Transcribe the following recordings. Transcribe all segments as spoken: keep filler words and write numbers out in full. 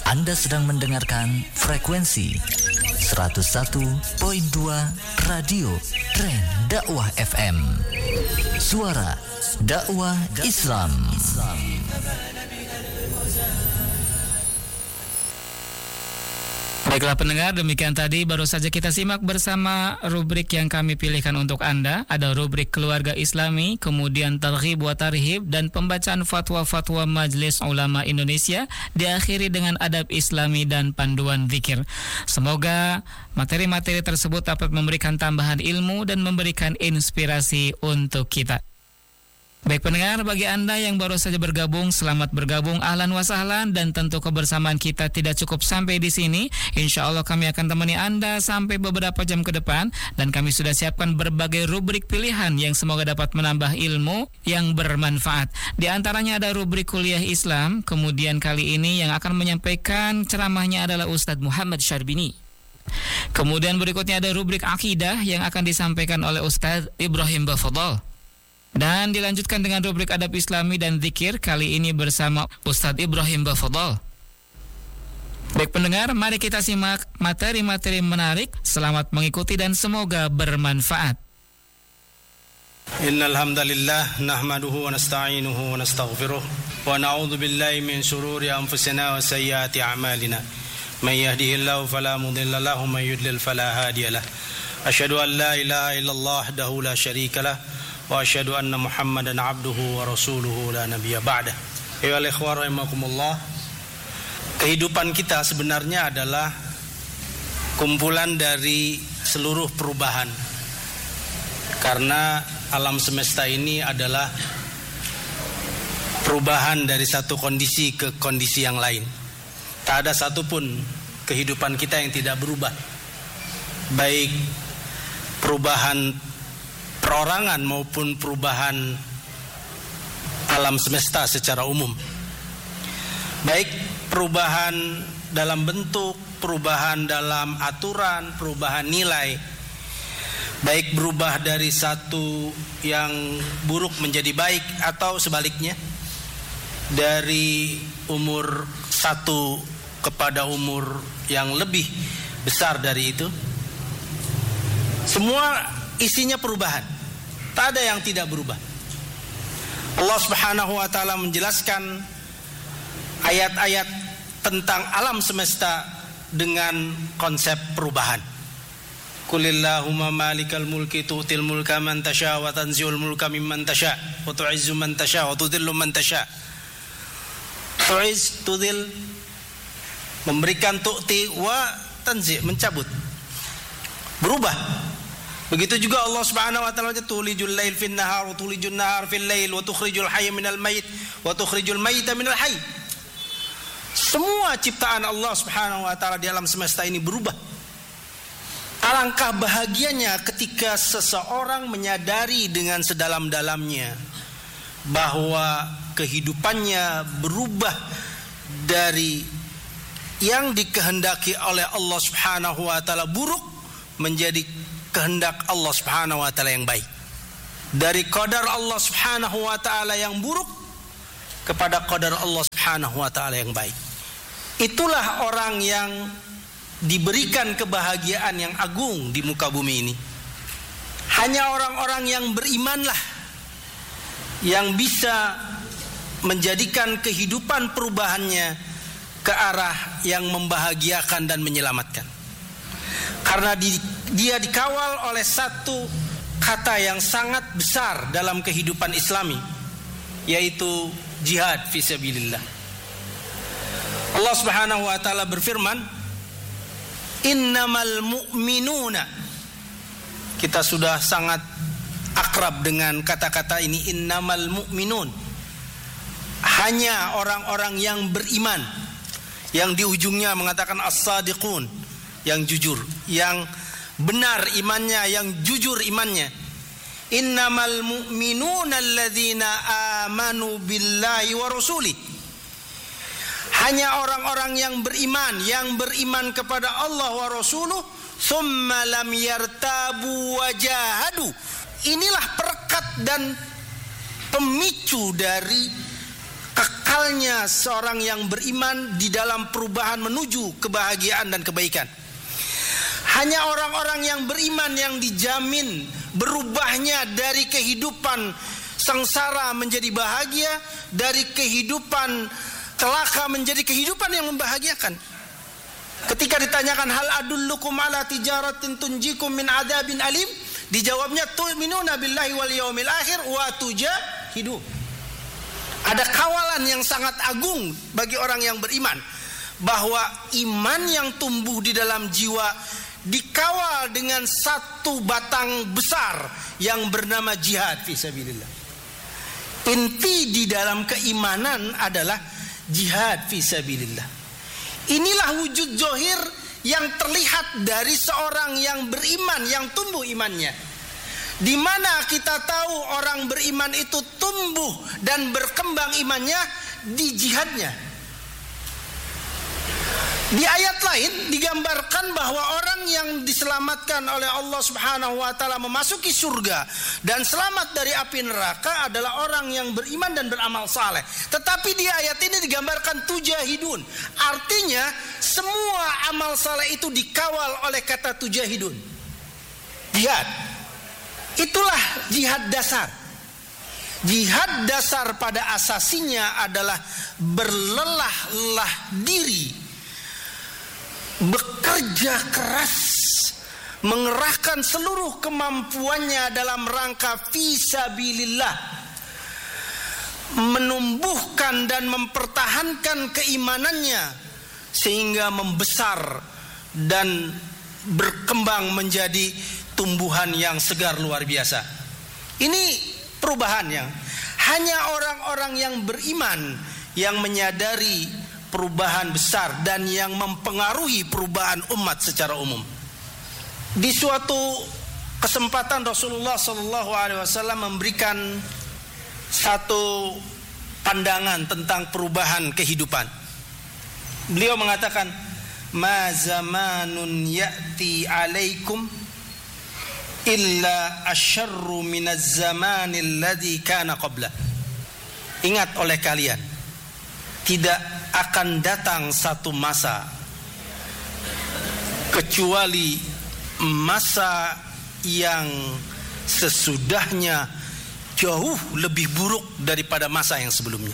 Anda sedang mendengarkan frekuensi seratus satu koma dua Radio Tren Dakwah F M. Suara dakwah Islam. Baiklah pendengar, demikian tadi baru saja kita simak bersama rubrik yang kami pilihkan untuk Anda. Ada rubrik keluarga Islami, kemudian targhib wa tarhib, dan pembacaan fatwa-fatwa Majelis Ulama Indonesia, diakhiri dengan adab Islami dan panduan zikir. Semoga materi-materi tersebut dapat memberikan tambahan ilmu dan memberikan inspirasi untuk kita. Baik pendengar, bagi Anda yang baru saja bergabung, selamat bergabung, ahlan wa sahlan, dan tentu kebersamaan kita tidak cukup sampai di sini. Insya Allah kami akan temani Anda sampai beberapa jam ke depan, dan kami sudah siapkan berbagai rubrik pilihan yang semoga dapat menambah ilmu yang bermanfaat. Di antaranya ada rubrik kuliah Islam, kemudian kali ini yang akan menyampaikan ceramahnya adalah Ustadz Muhammad Syarbini. Kemudian berikutnya ada rubrik akidah yang akan disampaikan oleh Ustadz Ibrahim Bafadhal. Dan dilanjutkan dengan rubrik adab Islami dan zikir, kali ini bersama Ustadz Ibrahim Bafadhal. Baik pendengar, mari kita simak materi-materi menarik. Selamat mengikuti dan semoga bermanfaat. Innal hamdalillah nahmaduhu wa nasta'inuhu wa nastaghfiruh wa na'udzu billahi min shururi anfusina wa sayyiati a'malina. May yahdihillahu fala mudilla lahu wa may yudlil fala hadiya lahu. Asyhadu an la ilaha illallah wahdahu la syarika lahu wa asyhadu anna Muhammadan abduhu wa rasuluhu la nabiyya ba'dah. Ayyuhal ikhwah rahimakumullah. Kehidupan kita sebenarnya adalah kumpulan dari seluruh perubahan. Karena alam semesta ini adalah perubahan dari satu kondisi ke kondisi yang lain. Tak ada satupun kehidupan kita yang tidak berubah. Baik perubahan perorangan maupun perubahan alam semesta secara umum. Baik perubahan dalam bentuk, perubahan dalam aturan, perubahan nilai. Baik berubah dari satu yang buruk menjadi baik atau sebaliknya. Dari umur satu kepada umur yang lebih besar dari itu. Semua isinya perubahan. Tak ada yang tidak berubah. Allah Subhanahu wa taala menjelaskan ayat-ayat tentang alam semesta dengan konsep perubahan. Qulillahumma malikal mulki tu'til mulka man tasha wa tanzi'ul mulka mimman tasha wa tu'izzu man tasha wa tudhillu man tasha. Tu'iz, tudhil, memberikan, tu'ti, wa tanzi', mencabut. Berubah. Begitu juga Allah Subhanahu wa taala, tulijul lail fin nahar wa tulijun nahar fil lail wa tukhrijul hayya minal mayit wa tukhrijul mayyita minal hayy. Semua ciptaan Allah Subhanahu wa taala di alam semesta ini berubah. Alangkah bahagianya ketika seseorang menyadari dengan sedalam-dalamnya bahwa kehidupannya berubah dari yang dikehendaki oleh Allah Subhanahu wa taala buruk menjadi kehendak Allah Subhanahu wa taala yang baik. Dari qadar Allah Subhanahu wa taala yang buruk kepada qadar Allah Subhanahu wa taala yang baik. Itulah orang yang diberikan kebahagiaan yang agung di muka bumi ini. Hanya orang-orang yang berimanlah yang bisa menjadikan kehidupan perubahannya ke arah yang membahagiakan dan menyelamatkan. Karena di, dia dikawal oleh satu kata yang sangat besar dalam kehidupan Islami, yaitu jihad fisabilillah. Allah Subhanahu wa taala berfirman, innamal mu'minuna. Kita sudah sangat akrab dengan kata-kata ini, innamal mu'minun. Hanya orang-orang yang beriman, yang di ujungnya mengatakan as-sadiqun, yang jujur, yang benar imannya, yang jujur imannya. Innamal mu'minuna alladzina amanu billahi wa rasulih. Hanya orang-orang yang beriman, yang beriman kepada Allah wa rasuluh, thumma lam yartabu wa jahadu. Inilah perekat dan pemicu dari kekalnya seorang yang beriman di dalam perubahan menuju kebahagiaan dan kebaikan. Hanya orang-orang yang beriman yang dijamin berubahnya dari kehidupan sengsara menjadi bahagia, dari kehidupan celaka menjadi kehidupan yang membahagiakan. Ketika ditanyakan hal adullukum ala tijaratin tunjikum min adzabin alim, dijawabnya tu'minuna billahi wal yaumil akhir wa tujahidu. Ada kawalan yang sangat agung bagi orang yang beriman, bahwa iman yang tumbuh di dalam jiwa dikawal dengan satu batang besar yang bernama jihad fisabilillah. Inti di dalam keimanan adalah jihad fisabilillah. Inilah wujud zohir yang terlihat dari seorang yang beriman, yang tumbuh imannya. Di mana kita tahu orang beriman itu tumbuh dan berkembang imannya di jihadnya. Di ayat lain digambarkan bahwa orang yang diselamatkan oleh Allah Subhanahu wa taala memasuki surga dan selamat dari api neraka adalah orang yang beriman dan beramal saleh. Tetapi di ayat ini digambarkan tujahidun. Artinya semua amal saleh itu dikawal oleh kata tujahidun. Jihad. Itulah jihad dasar. Jihad dasar pada asasinya adalah berlelah-lelah diri, bekerja keras, mengerahkan seluruh kemampuannya dalam rangka fisabilillah, menumbuhkan dan mempertahankan keimanannya sehingga membesar dan berkembang menjadi tumbuhan yang segar luar biasa. Ini perubahan yang hanya orang-orang yang beriman yang menyadari perubahan besar dan yang mempengaruhi perubahan umat secara umum. Di suatu kesempatan Rasulullah Shallallahu Alaihi Wasallam memberikan satu pandangan tentang perubahan kehidupan. Beliau mengatakan, "Ma zamanun ya'ti alaikum illa asyarru minaz zamanil ladzi kana qabla." Ingat oleh kalian, tidak akan datang satu masa kecuali masa yang sesudahnya jauh lebih buruk daripada masa yang sebelumnya.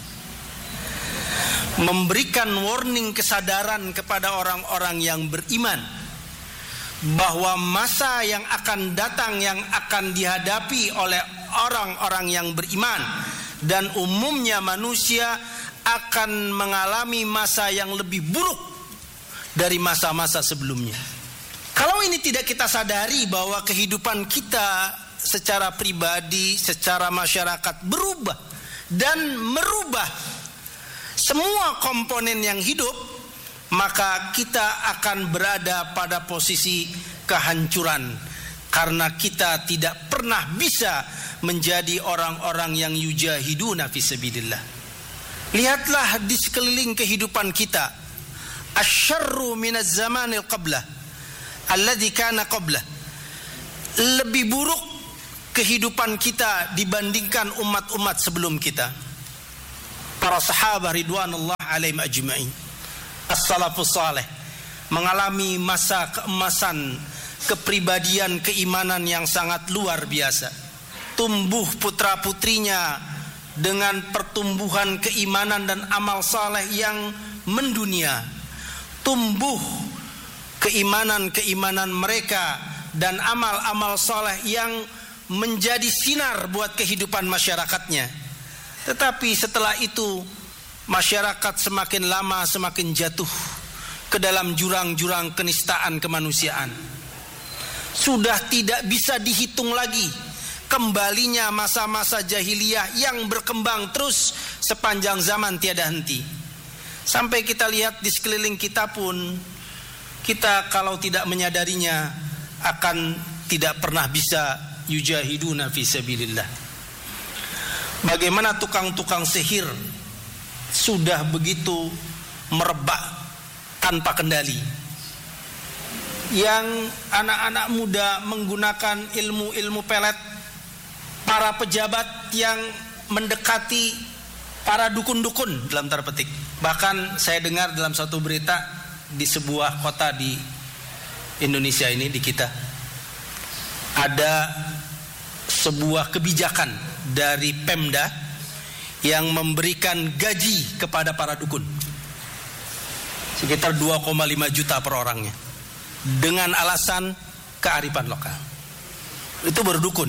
Memberikan warning kesadaran kepada orang-orang yang beriman bahwa masa yang akan datang, yang akan dihadapi oleh orang-orang yang beriman dan umumnya manusia, akan mengalami masa yang lebih buruk dari masa-masa sebelumnya. Kalau ini tidak kita sadari bahwa kehidupan kita secara pribadi, secara masyarakat berubah dan merubah semua komponen yang hidup, maka kita akan berada pada posisi kehancuran karena kita tidak pernah bisa menjadi orang-orang yang yujahiduna fisabilillah. Lihatlah di sekeliling kehidupan kita, asyarru minaz zamanil qablah alladzi kana qablah. Lebih buruk kehidupan kita dibandingkan umat-umat sebelum kita. Para sahabat ridwanullah alaihim ajma'in, as-salafus saleh, mengalami masa keemasan kepribadian keimanan yang sangat luar biasa. Tumbuh putra-putrinya dengan pertumbuhan keimanan dan amal saleh yang mendunia. Tumbuh keimanan-keimanan mereka dan amal-amal saleh yang menjadi sinar buat kehidupan masyarakatnya. Tetapi setelah itu masyarakat semakin lama semakin jatuh ke dalam jurang-jurang kenistaan kemanusiaan. Sudah tidak bisa dihitung lagi kembalinya masa-masa jahiliyah yang berkembang terus sepanjang zaman tiada henti. Sampai kita lihat di sekeliling kita pun, kita kalau tidak menyadarinya akan tidak pernah bisa yujahiduna fisabilillah. Bagaimana tukang-tukang sihir sudah begitu merebak tanpa kendali, yang anak-anak muda menggunakan ilmu-ilmu pelet, para pejabat yang mendekati para dukun-dukun dalam tanda petik. Bahkan saya dengar dalam satu berita di sebuah kota di Indonesia ini, di kita, ada sebuah kebijakan dari Pemda yang memberikan gaji kepada para dukun sekitar dua koma lima juta per orangnya dengan alasan kearifan lokal. Itu baru dukun.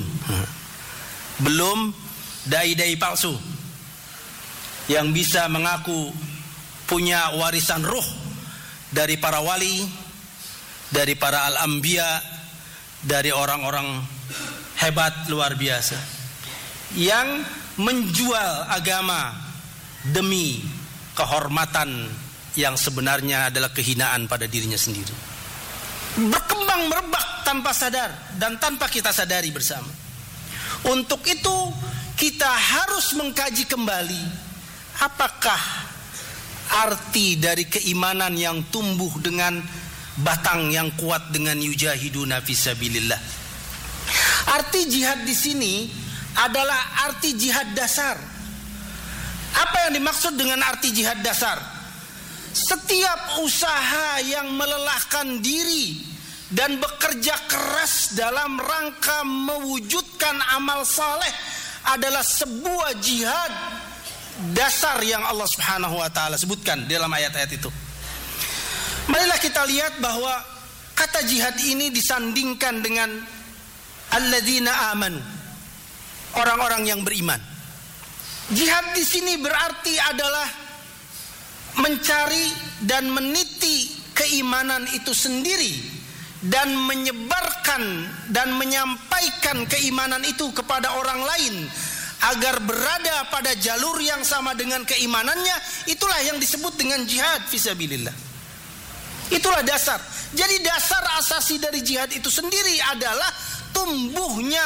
Belum dai-dai palsu yang bisa mengaku punya warisan ruh dari para wali, dari para al-anbiya, dari orang-orang hebat luar biasa yang menjual agama demi kehormatan yang sebenarnya adalah kehinaan pada dirinya sendiri. Berkembang merebak tanpa sadar dan tanpa kita sadari bersama. Untuk itu kita harus mengkaji kembali apakah arti dari keimanan yang tumbuh dengan batang yang kuat dengan yujahiduna fisabilillah. Arti jihad di sini adalah arti jihad dasar. Apa yang dimaksud dengan arti jihad dasar? Setiap usaha yang melelahkan diri dan bekerja keras dalam rangka mewujudkan amal saleh adalah sebuah jihad dasar yang Allah Subhanahu wa taala sebutkan dalam ayat-ayat itu. Marilah kita lihat bahwa kata jihad ini disandingkan dengan alladzina amanu, orang-orang yang beriman. Jihad di sini berarti adalah mencari dan meniti keimanan itu sendiri dan menyebarkan dan menyampaikan keimanan itu kepada orang lain agar berada pada jalur yang sama dengan keimanannya. Itulah yang disebut dengan jihad fisabilillah. Itulah dasar. Jadi dasar asasi dari jihad itu sendiri adalah tumbuhnya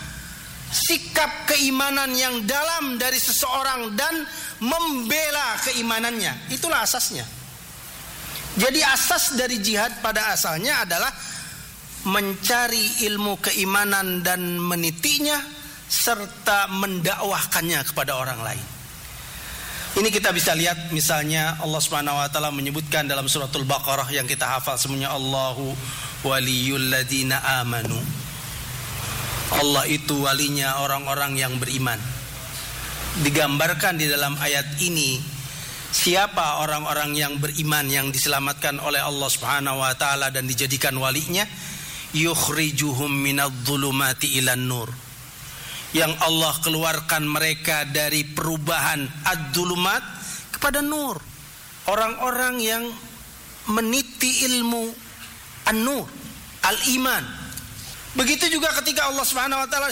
sikap keimanan yang dalam dari seseorang dan membela keimanannya. Itulah asasnya. Jadi asas dari jihad pada asalnya adalah mencari ilmu keimanan dan menitinya serta mendakwahkannya kepada orang lain. Ini kita bisa lihat misalnya Allah Subhanahu wa taala menyebutkan dalam suratul Baqarah yang kita hafal semuanya, Allahu waliyul ladzina amanu. Allah itu walinya orang-orang yang beriman. Digambarkan di dalam ayat ini siapa orang-orang yang beriman yang diselamatkan oleh Allah Subhanahu wa taala dan dijadikan walinya, yukhrijuhum minadh-dhulumati ilan nur. Yang Allah keluarkan mereka dari perubahan ad-dhulumat kepada nur. Orang-orang yang meniti ilmu an-nur, al-iman. Begitu juga ketika Allah Subhanahu wa taala